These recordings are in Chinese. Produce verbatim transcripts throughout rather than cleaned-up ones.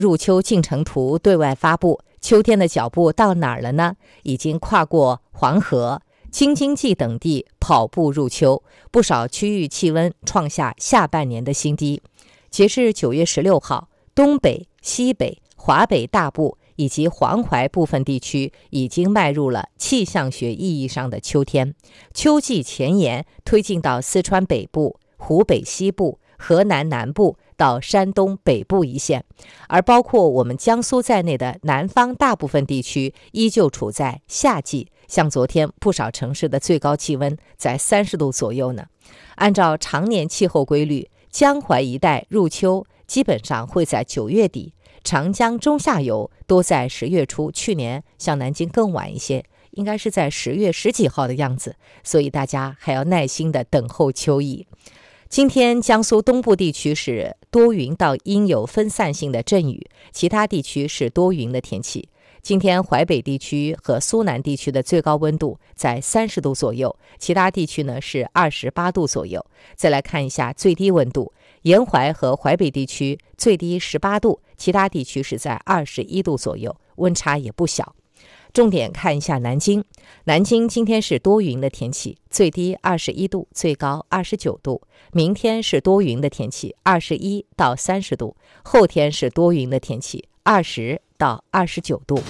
入秋进程图对外发布，秋天的脚步到哪儿了呢？已经跨过黄河、京津冀等地跑步入秋，不少区域气温创下下半年的新低。截至九月十六号，东北、西北、华北大部以及黄淮部分地区已经迈入了气象学意义上的秋天，秋季前沿推进到四川北部、湖北西部、河南南部到山东北部一线，而包括我们江苏在内的南方大部分地区依旧处在夏季，像昨天不少城市的最高气温在三十度左右呢。按照常年气候规律，江淮一带入秋基本上会在九月底，长江中下游多在十月初，去年像南京更晚一些，应该是在十月十几号的样子，所以大家还要耐心的等候秋意。今天江苏东部地区是多云到阴有分散性的阵雨，其他地区是多云的天气。今天淮北地区和苏南地区的最高温度在三十度左右，其他地区呢是二十八度左右。再来看一下最低温度，沿淮和淮北地区最低十八度，其他地区是在二十一度左右，温差也不小。重点看一下南京，南京今天是多云的天气，最低二十一度，最高二十九度。明天是多云的天气，二十一到三十度。后天是多云的天气，二十到二十九度。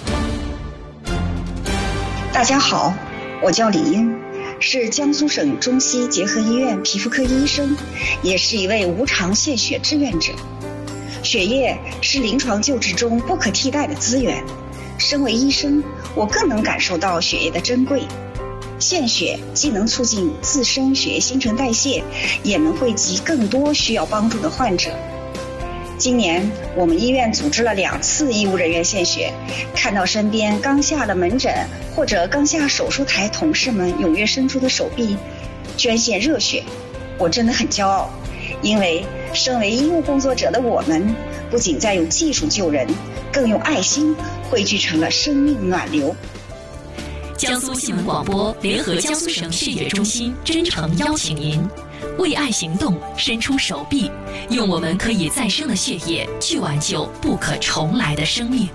大家好，我叫李英，是江苏省中西结合医院皮肤科医生，也是一位无偿献血志愿者。血液是临床救治中不可替代的资源，身为医生，我更能感受到血液的珍贵。献血既能促进自身血液新陈代谢，也能惠及更多需要帮助的患者。今年我们医院组织了两次医务人员献血，看到身边刚下了门诊或者刚下手术台同事们踊跃伸出的手臂捐献热血，我真的很骄傲。因为身为医务工作者的我们，不仅在用技术救人，更用爱心汇聚成了生命暖流。 江苏新闻广播联合江苏省血液中心真诚邀请您为爱行动，伸出手臂，用我们可以再生的血液去挽救不可重来的生命。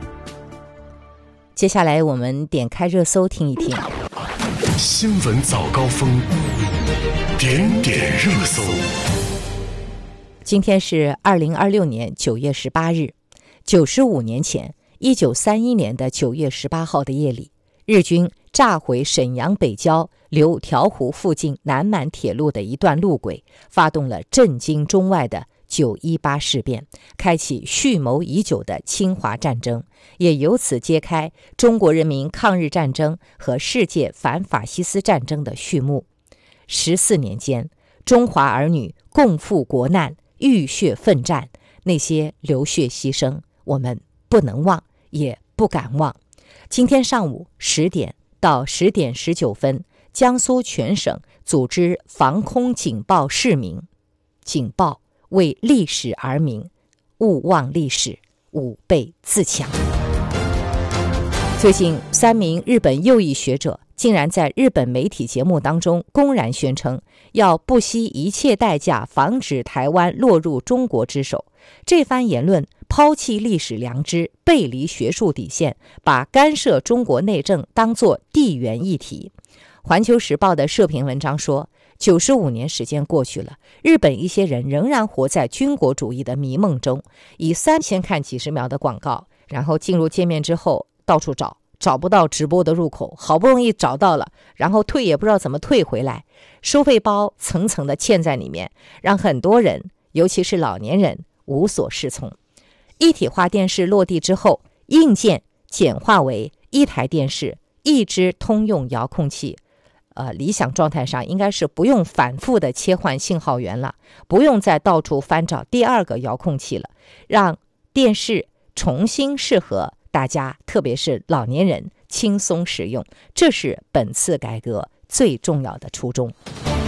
接下来我们点开热搜听一听新闻早高峰，点点热搜。 今天是二零二六年九月十八日，九十五年前，一九三一年的九月十八号的夜里，日军炸毁沈阳北郊流调湖附近南满铁路的一段路轨，发动了震惊中外的九一八事变，开启蓄谋已久的侵华战争，也由此揭开中国人民抗日战争和世界反法西斯战争的序幕。十四年间，中华儿女共赴国难，浴血奋战，那些流血牺牲，我们不能忘，也不敢忘。今天上午十点到十点十九分，江苏全省组织防空警报市民，警报为历史而鸣，勿忘历史，吾辈自强。最近，三名日本右翼学者竟然在日本媒体节目当中公然宣称，要不惜一切代价防止台湾落入中国之手。这番言论抛弃历史良知，背离学术底线，把干涉中国内政当作地缘议题。环球时报的社评文章说，九十五年时间过去了，日本一些人仍然活在军国主义的迷梦中，以三先看几十秒的广告，然后进入界面之后到处找，找不到直播的入口，好不容易找到了，然后退也不知道怎么退回来，收费包层层的嵌在里面，让很多人，尤其是老年人无所适从。一体化电视落地之后，硬件简化为一台电视，一支通用遥控器。呃，理想状态上应该是不用反复的切换信号源了，不用再到处翻找第二个遥控器了，让电视重新适合大家，特别是老年人轻松使用，这是本次改革最重要的初衷。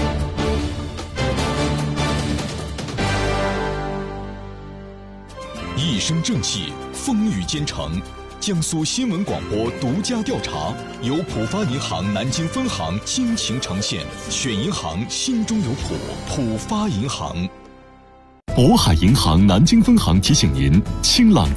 一身正气，风雨兼程。江苏新闻广播独家调查，由浦发银行南京分行倾情呈现，选银行心中有浦，浦发银行。 渤海银行南京分行提醒您，清朗